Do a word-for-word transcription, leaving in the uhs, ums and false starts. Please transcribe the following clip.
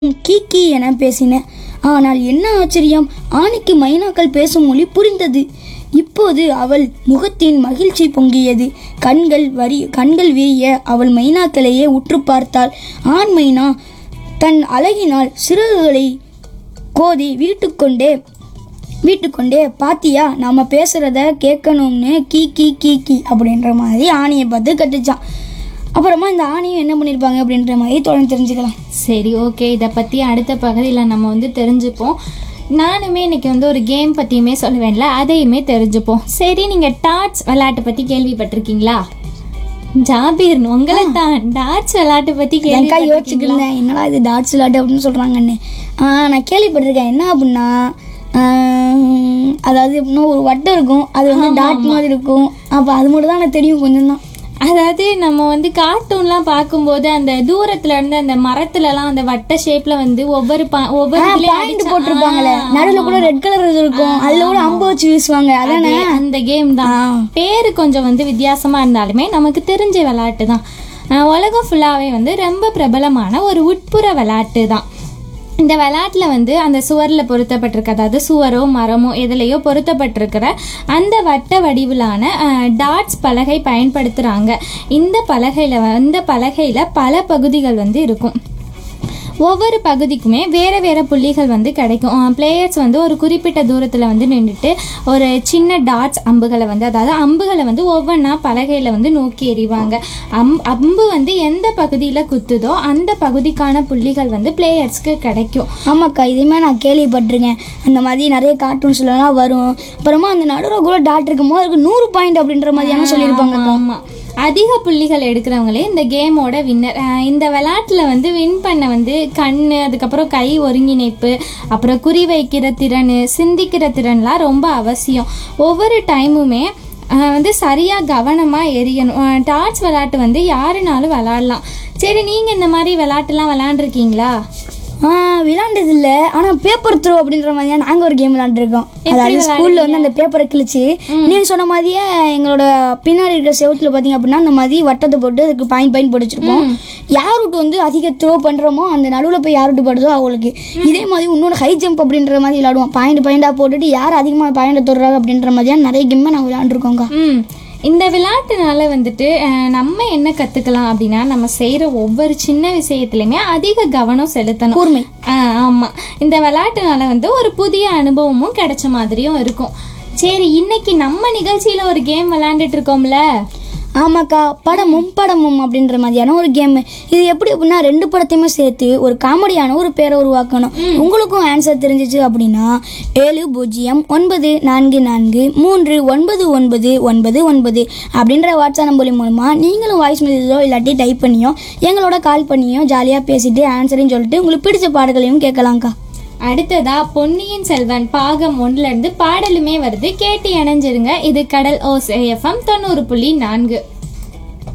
கீக்கி என பேசின. ஆனால் என்ன ஆச்சரியம், ஆணிக்கு மைனாக்கள் பேசும் மொழி புரிந்தது. இப்போது அவள் முகத்தின் மகிழ்ச்சி பொங்கியது. கண்கள் வரி கண்கள் விரிய அவள் மைனாக்களையே உற்று பார்த்தாள். ஆண் மைனா தன் அழகினால் சிறகுகளை கோதி வீட்டுக்கொண்டே வீட்டுக்கொண்டே பாத்தியா, நாம பேசுறத கேட்கணும்னு கீ கீ கீ கீ அப்படின்ற மாதிரி ஆணியை பார்த்து கட்டுச்சான். அப்புறமா இந்த ஆணியும் என்ன பண்ணியிருப்பாங்க அப்படின்ற மாதிரி தொடர்ந்து தெரிஞ்சுக்கலாம். சரி, ஓகே. இதை பற்றி அடுத்த பகுதியில் நம்ம வந்து தெரிஞ்சுப்போம். நானுமே இன்னைக்கு வந்து ஒரு கேம் பற்றியுமே சொல்லுவேன்ல, அதையுமே தெரிஞ்சுப்போம். சரி, நீங்கள் டாட்ஸ் விளையாட்டை பற்றி கேள்விப்பட்டிருக்கீங்களா? ஜாபீர், உங்களை தான் டாட்ஸ் விளையாட்டை பற்றி எனக்கா யோசிச்சுக்கிருந்தேன், என்னடா இது டாட்ஸ் விளையாட்டு அப்படின்னு சொல்கிறாங்கன்னு. நான் கேள்விப்பட்டிருக்கேன். என்ன அப்படின்னா, அதாவது எப்படின்னா ஒரு வட்டம் இருக்கும், அது வந்து டாட் மாதிரி இருக்கும். அப்போ அது மட்டும் தான் எனக்கு தெரியும், கொஞ்சம் தான். அதாவது நம்ம வந்து கார்ட்டூன்லாம் பார்க்கும்போது அந்த தூரத்துல இருந்து அந்த மரத்துலலாம் அந்த வட்ட ஷேப்ல வந்து ஒவ்வொரு ஒவ்வொரு பாயிண்ட் போட்டிருப்பாங்களே, நடுவில் கூட ரெட் கலர் இருக்கும், அதுல கூட அம்பு வச்சு வீசுவாங்க. அதானே அந்த கேம் தான். பேரு கொஞ்சம் வந்து வித்தியாசமா இருந்தாலுமே நமக்கு தெரிஞ்ச விளையாட்டு தான். உலகம் ஃபுல்லாவே வந்து ரொம்ப பிரபலமான ஒரு உட்புற விளையாட்டு தான். இந்த விளையாட்டில் வந்து அந்த சுவரில் பொருத்தப்பட்டிருக்க, அதாவது சுவரோ மரமோ எதுலையோ பொருத்தப்பட்டிருக்கிற அந்த வட்ட வடிவிலான டாட்ஸ் பலகை பயன்படுத்துகிறாங்க. இந்த பலகையில் இந்த பலகையில் பல பகுதிகள் வந்து இருக்கும். ஒவ்வொரு பகுதிக்குமே வேறு வேறு புள்ளிகள் வந்து கிடைக்கும். பிளேயர்ஸ் வந்து ஒரு குறிப்பிட்ட தூரத்தில் வந்து நின்றுட்டு ஒரு சின்ன டாட்ஸ் அம்புகளை வந்து, அதாவது அம்புகளை வந்து ஒவ்வொன்றா பலகையில் வந்து நோக்கி எறிவாங்க. அம் அம்பு வந்து எந்த பகுதியில் குத்துதோ அந்த பகுதிக்கான புள்ளிகள் வந்து பிளேயர்ஸ்க்கு கிடைக்கும். ஆமாக்கா, இதுவுமே நான் கேள்விப்பட்டிருக்கேன். அந்த மாதிரி நிறைய கார்ட்டூன்ஸ்லாம் வரும். அப்புறமா அந்த நடுவில் கூட டாட் இருக்கும் போது அதுக்கு நூறு பாயிண்ட் அப்படின்ற மாதிரியான சொல்லியிருப்பாங்க. ஆமாம், அதிக புள்ளிகள் எடுக்கிறவங்களே இந்த கேமோட வின்னர். இந்த விளையாட்டில் வந்து வின் பண்ண வந்து கண், அதுக்கப்புறம் கை ஒருங்கிணைப்பு, அப்புறம் குறி வைக்கிற திறன், சிந்திக்கிற திறன்லாம் ரொம்ப அவசியம். ஒவ்வொரு டைமுமே வந்து சரியாக கவனமாக எரியணும். டாட்ஸ் விளையாட்டு வந்து யாருனாலும் விளையாடலாம். சரி, நீங்கள் இந்த மாதிரி விளையாட்டுலாம் விளையாண்டுருக்கீங்களா? விளையாண்டது இல்லை, ஆனால் பேப்பர் த்ரோ அப்படின்ற மாதிரியா நாங்கள் ஒரு கேம் விளையாண்டுருக்கோம். அதாவது ஸ்கூலில் வந்து அந்த பேப்பரை கிழிச்சு நீங்கள் சொன்ன மாதிரியே எங்களோட பின்னாடி இருக்கிற செவத்தில் பார்த்தீங்க அப்படின்னா அந்த மாதிரி வட்டத்தை போட்டு அதுக்கு பாயிண்ட் பாயிண்ட் போட்டு வச்சிருப்போம். யார் விட்டு வந்து அதிக த்ரோ பண்ணுறோமோ அந்த நடுவில் போய் யார் விட்டு படுதோ அவங்களுக்கு. இதே மாதிரி இன்னொரு ஹை ஜம்ப் அப்படின்ற மாதிரி விளையாடுவோம். பாயிண்ட் பாயிண்டாக போட்டுட்டு யார் அதிகமாக பாயிண்டை தொடுறாங்க அப்படின்ற மாதிரியான நிறைய கேம் நான் விளையாண்டுருக்கோங்க. இந்த விளையாட்டுனால வந்துட்டு நம்ம என்ன கற்றுக்கலாம் அப்படின்னா, நம்ம செய்கிற ஒவ்வொரு சின்ன விஷயத்துலையுமே அதிக கவனம் செலுத்தணும். கூர்மை. ஆமாம், இந்த விளையாட்டுனால வந்து ஒரு புதிய அனுபவமும் கிடைச்ச மாதிரியும் இருக்கும். சரி, இன்னைக்கு நம்ம நிகழ்ச்சியில் ஒரு கேம் விளையாண்டுட்டு இருக்கோம்ல. ஆமாக்கா, படமும் படமும் அப்படின்ற மாதிரியான ஒரு கேம். இது எப்படி அப்படின்னா, ரெண்டு படத்தையுமே சேர்த்து ஒரு காமெடியான ஒரு பேரை உருவாக்கணும். உங்களுக்கும் ஆன்சர் தெரிஞ்சிச்சு அப்படின்னா ஏழு பூஜ்ஜியம் ஒன்பது நான்கு நான்கு மூன்று ஒன்பது ஒன்பது ஒன்பது ஒன்பது அப்படின்ற வாட்ஸ்அப் நம்பர் மூலமாக நீங்களும் வாய்ஸ் மெசேஜோ இல்லாட்டி டைப் பண்ணியோ எங்களோட கால் பண்ணியோ ஜாலியாக பேசிட்டு ஆன்சரையும் சொல்லிட்டு உங்களுக்கு பிடிச்ச பாடல்களையும் கேட்கலாம்க்கா. அடுத்ததா பொன்னியின் செல்வன் பாகம் ஒன்றுல இருந்து பாடலுமே வருது, கேட்டு இணைஞ்சிருங்க. இது கடல் ஓசை எஃப்எம் தொண்ணூறு புள்ளி நான்கு.